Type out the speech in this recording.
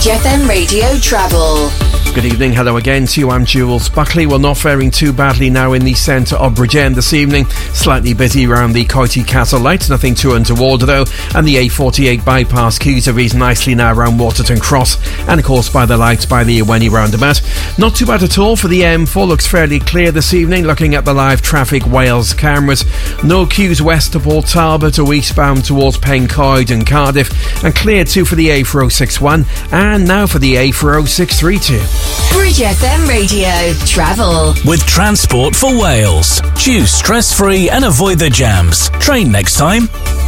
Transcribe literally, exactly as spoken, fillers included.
Bridge F M Radio Travel. Good evening, hello again to you, I'm Jules Buckley. Well, not faring too badly now in the centre of Bridgend this evening. Slightly busy around the Coity Castle lights, nothing too untoward though. And the A forty-eight bypass queues are eased nicely now around Waterton Cross. And of course by the lights by the Iweni roundabout. Not too bad at all for the M four, looks fairly clear this evening. Looking at the live traffic Wales cameras. No queues west of Port Talbot or eastbound towards Pencoed and Cardiff. And clear too for the A four oh six one. And now for the A four oh six three two. Bridge F M Radio Travel. With Transport for Wales. Choose stress-free and avoid the jams. Train next time.